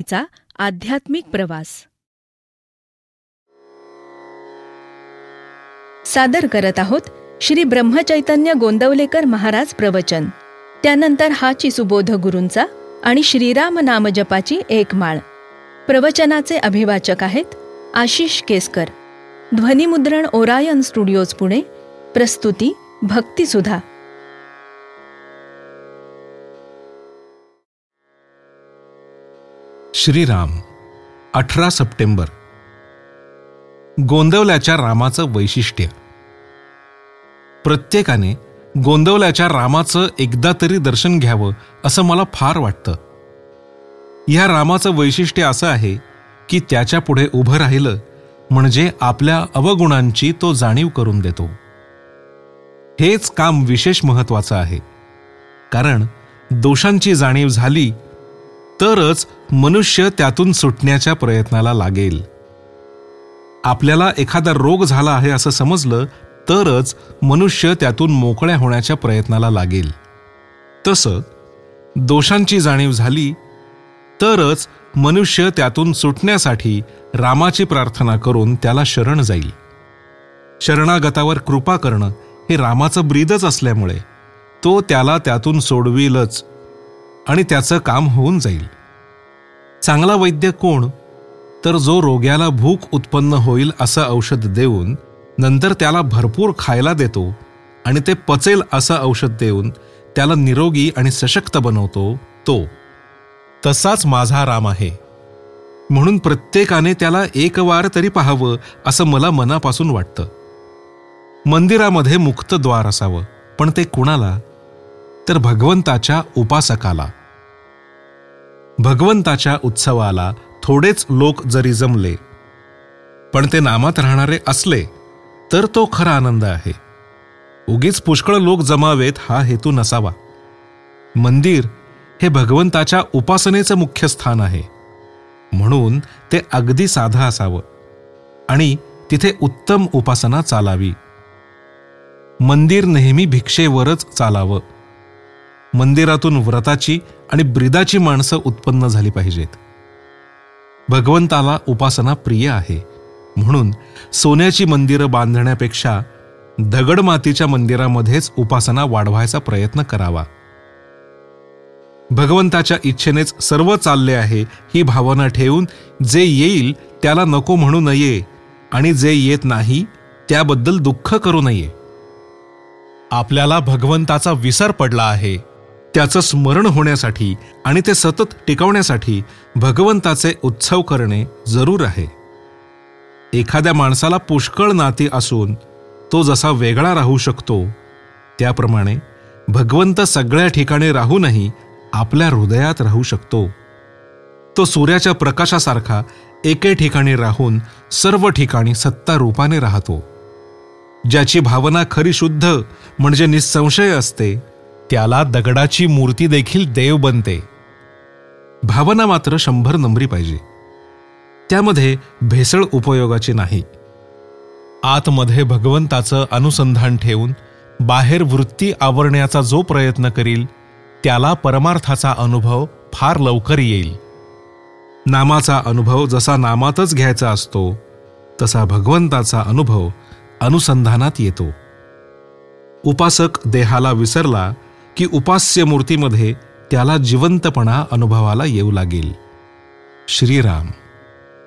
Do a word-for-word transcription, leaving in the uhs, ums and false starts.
जीवनाचा आध्यात्मिक प्रवास सादर करत आहोत श्री ब्रह्मचैतन्य गोंदवलेकर महाराज प्रवचन. त्यानंतर हाची सुबोध गुरूंचा आणि श्रीराम नामजपाची एक माळ. प्रवचनाचे अभिवाचक आहेत आशिष केसकर. ध्वनिमुद्रण ओरायन स्टुडिओज पुणे. प्रस्तुती भक्तिसुधा. श्रीराम. अठरा सप्टेंबर. गोंदवल्याच्या रामाचं वैशिष्ट्य. प्रत्येकाने गोंदवल्याच्या रामाचं एकदा तरी दर्शन घ्यावं असं मला फार वाटतं. ह्या रामाचं वैशिष्ट्य असं आहे की त्याच्या पुढे उभं राहिलं म्हणजे आपल्या अवगुणांची तो जाणीव करून देतो. हेच काम विशेष महत्वाचं आहे, कारण दोषांची जाणीव झाली तरच मनुष्य त्यातून सुटण्याच्या प्रयत्नाला लागेल. आपल्याला एखादा रोग झाला आहे असं समजलं तरच मनुष्य त्यातून मोकळ्या होण्याच्या प्रयत्नाला लागेल. तसं दोषांची जाणीव झाली तरच मनुष्य त्यातून सुटण्यासाठी रामाची प्रार्थना करून त्याला शरण जाईल. शरणागतावर कृपा करणं हे रामाचं ब्रीदच असल्यामुळे तो त्याला त्यातून सोडविलच आणि त्याचं काम होऊन जाईल. चांगला वैद्य कोण? तर जो रोग्याला भूक उत्पन्न होईल असं औषध देऊन नंतर त्याला भरपूर खायला देतो आणि ते पचेल असं औषध देऊन त्याला निरोगी आणि सशक्त बनवतो, तो. तसाच माझा राम आहे. म्हणून प्रत्येकाने त्याला एक वार तरी पाहावं असं मला मनापासून वाटतं. मंदिरामध्ये मुक्त द्वार असावं, पण ते कुणाला? तर भगवंताच्या उपासकाला. भगवंताच्या उत्सवाला थोडेच लोक जरी जमले पण ते नामात राहणारे असले तर तो खरा आनंद आहे. उगीच पुष्कळ लोक जमावेत हा हेतू नसावा. मंदिर हे भगवंताच्या उपासनेचं मुख्य स्थान आहे, म्हणून ते अगदी साधं असावं आणि तिथे उत्तम उपासना चालावी. मंदिर नेहमी भिक्षेवरच चालावं. मंदिरातून व्रताची आणि ब्रीदाची माणसं उत्पन्न झाली पाहिजेत. भगवंताला उपासना प्रिय आहे, म्हणून सोन्याची मंदिरं बांधण्यापेक्षा दगडमातीच्या मंदिरामध्येच उपासना वाढवायचा प्रयत्न करावा. भगवंताच्या इच्छेनेच सर्व चालले आहे ही भावना ठेवून जे येईल त्याला नको म्हणू नये आणि जे येत नाही त्याबद्दल दुःख करू नये. आपल्याला भगवंताचा विसर पडला आहे, त्याचं स्मरण होण्यासाठी आणि ते सतत टिकवण्यासाठी भगवंताचे उत्सव करणे जरूर आहे. एखाद्या माणसाला पुष्कळ नाती असून तो जसा वेगळा राहू शकतो, त्याप्रमाणे भगवंत सगळ्या ठिकाणी राहूनही आपल्या हृदयात राहू शकतो. तो सूर्याच्या प्रकाशासारखा एके ठिकाणी राहून सर्व ठिकाणी सत्ता रूपाने राहतो. ज्याची भावना खरी शुद्ध म्हणजे निसंशय असते त्याला दगडाची मूर्ती देखील देव बनते. भावना मात्र शंभर नंबरी पाहिजे, त्यामध्ये भेसळ उपयोगाची नाही. आतमध्ये भगवंताचं अनुसंधान ठेवून बाहेर वृत्ती आवरण्याचा जो प्रयत्न करील त्याला परमार्थाचा अनुभव फार लवकर येईल. नामाचा अनुभव जसा नामातच घ्यायचा असतो तसा भगवंताचा अनुभव अनुसंधानात येतो. उपासक देहाला विसरला की उपास्य मूर्तीमध्ये त्याला जिवंतपणा अनुभवाला येऊ लागेल. श्रीराम.